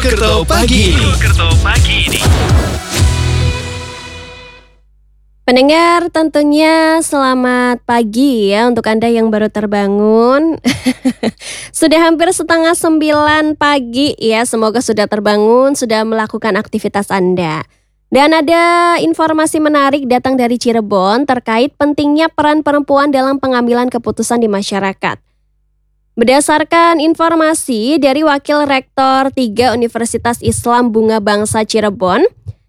Mojokerto pagi ini. Pendengar, tentunya selamat pagi ya untuk Anda yang baru terbangun. Sudah hampir setengah 9 pagi ya, semoga sudah terbangun, sudah melakukan aktivitas Anda. Dan ada informasi menarik datang dari Cirebon terkait pentingnya peran perempuan dalam pengambilan keputusan di masyarakat. Berdasarkan informasi dari Wakil Rektor 3 Universitas Islam Bunga Bangsa Cirebon,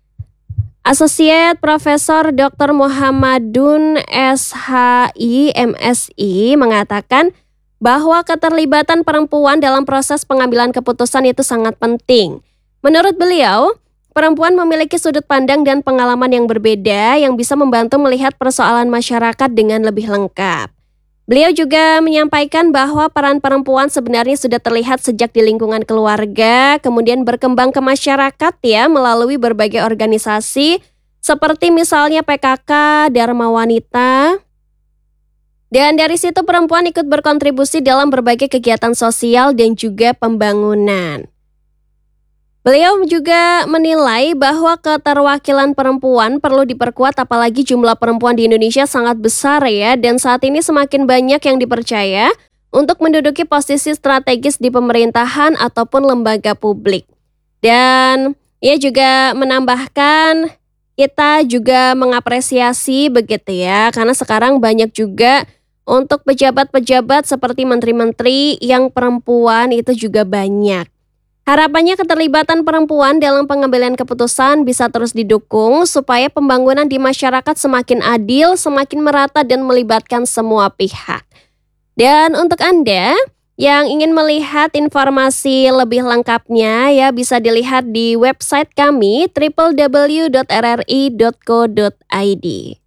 Asosiat Profesor Dr. Muhammadun SHI MSI mengatakan bahwa keterlibatan perempuan dalam proses pengambilan keputusan itu sangat penting. Menurut beliau, perempuan memiliki sudut pandang dan pengalaman yang berbeda yang bisa membantu melihat persoalan masyarakat dengan lebih lengkap. Beliau juga menyampaikan bahwa peran perempuan sebenarnya sudah terlihat sejak di lingkungan keluarga, kemudian berkembang ke masyarakat ya melalui berbagai organisasi seperti misalnya PKK, Dharma Wanita. Dan dari situ perempuan ikut berkontribusi dalam berbagai kegiatan sosial dan juga pembangunan. Beliau juga menilai bahwa keterwakilan perempuan perlu diperkuat apalagi jumlah perempuan di Indonesia sangat besar ya, dan saat ini semakin banyak yang dipercaya untuk menduduki posisi strategis di pemerintahan ataupun lembaga publik. Dan ia juga menambahkan kita juga mengapresiasi begitu ya, karena sekarang banyak juga untuk pejabat-pejabat seperti menteri-menteri yang perempuan itu juga banyak. Harapannya keterlibatan perempuan dalam pengambilan keputusan bisa terus didukung supaya pembangunan di masyarakat semakin adil, semakin merata dan melibatkan semua pihak. Dan untuk Anda yang ingin melihat informasi lebih lengkapnya ya bisa dilihat di website kami www.rri.co.id.